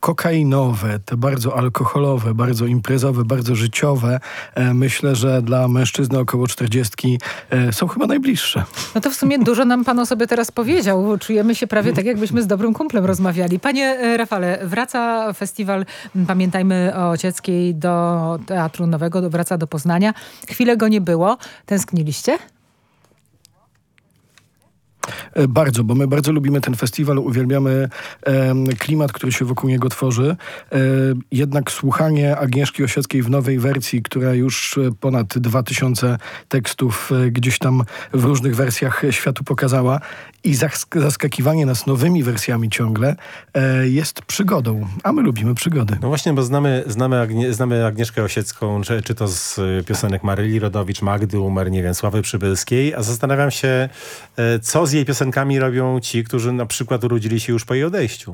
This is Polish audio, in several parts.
kokainowe, te bardzo alkoholowe, bardzo imprezowe, bardzo życiowe, myślę, że dla mężczyzny około 40 są chyba najbliższe. No to w sumie dużo nam pan o sobie teraz powiedział. Czujemy się prawie tak, jakbyśmy z dobrym kumplem rozmawiali. Panie Rafale, wraca festiwal Pamiętajmy o Osieckiej do Teatru Nowego, wraca do Poznania. Chwilę go nie było. Tęskniliście? Bardzo, bo my bardzo lubimy ten festiwal, uwielbiamy klimat, który się wokół niego tworzy. Jednak słuchanie Agnieszki Osieckiej w nowej wersji, która już ponad 2000 tekstów gdzieś tam w różnych wersjach światu pokazała i zaskakiwanie nas nowymi wersjami ciągle jest przygodą, a my lubimy przygody. No właśnie, bo znamy Agnieszkę Osiecką, czy to z piosenek Maryli Rodowicz, Magdy Umer, nie wiem, Sławy Przybylskiej, a zastanawiam się, co z jej piosenkami robią ci, którzy na przykład urodzili się już po jej odejściu.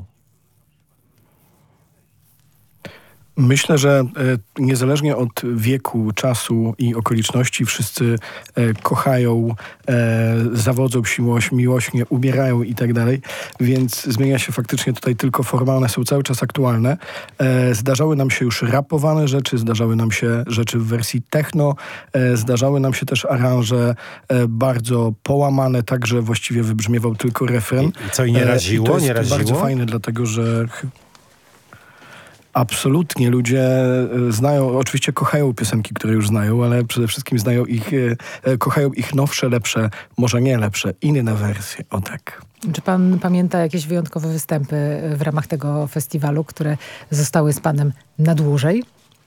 Myślę, że niezależnie od wieku, czasu i okoliczności wszyscy kochają, zawodzą miłośnie, umierają i tak dalej, więc zmienia się faktycznie tutaj tylko forma, one są cały czas aktualne. Zdarzały nam się już rapowane rzeczy, zdarzały nam się rzeczy w wersji techno, zdarzały nam się też aranże bardzo połamane, tak, że właściwie wybrzmiewał tylko refren. I co, i nie raziło? To jest bardzo fajne, dlatego że... Absolutnie. Ludzie znają, oczywiście kochają piosenki, które już znają, ale przede wszystkim kochają ich nowsze, lepsze, może nie lepsze, inne wersje. O tak. Czy pan pamięta jakieś wyjątkowe występy w ramach tego festiwalu, które zostały z panem na dłużej?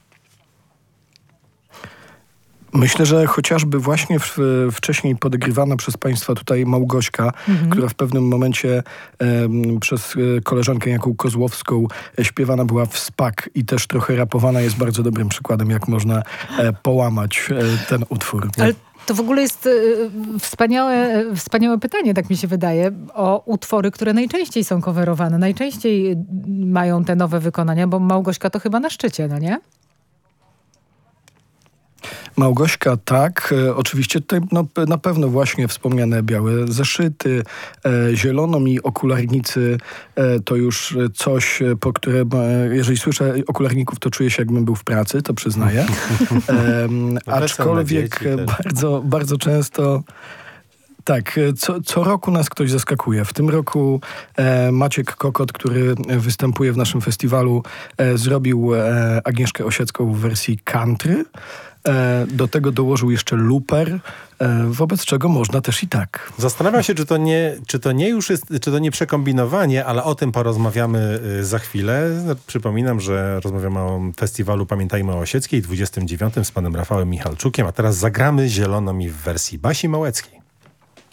Myślę, że chociażby właśnie wcześniej podegrywana przez państwa tutaj Małgośka, która w pewnym momencie przez koleżankę Jaką Kozłowską śpiewana była w spak i też trochę rapowana, jest bardzo dobrym przykładem, jak można połamać ten utwór. Ale to w ogóle jest wspaniałe pytanie, tak mi się wydaje, o utwory, które najczęściej są coverowane, najczęściej mają te nowe wykonania, bo Małgośka to chyba na szczycie, no nie? Małgośka, tak. Oczywiście tutaj na pewno właśnie wspomniane białe zeszyty, zielono mi okularnicy, to już coś, po które, jeżeli słyszę okularników, to czuję się, jakbym był w pracy, to przyznaję. Aczkolwiek bardzo, bardzo często... Tak, co roku nas ktoś zaskakuje. W tym roku Maciek Kokot, który występuje w naszym festiwalu, zrobił Agnieszkę Osiecką w wersji country. Do tego dołożył jeszcze looper, wobec czego można też i tak. Zastanawiam się, czy to nie już jest, czy to nie przekombinowanie, ale o tym porozmawiamy za chwilę. Przypominam, że rozmawiamy o festiwalu Pamiętajmy o Osieckiej 29 z panem Rafałem Michalczukiem, a teraz zagramy Zielono mi w wersji Basi Małeckiej.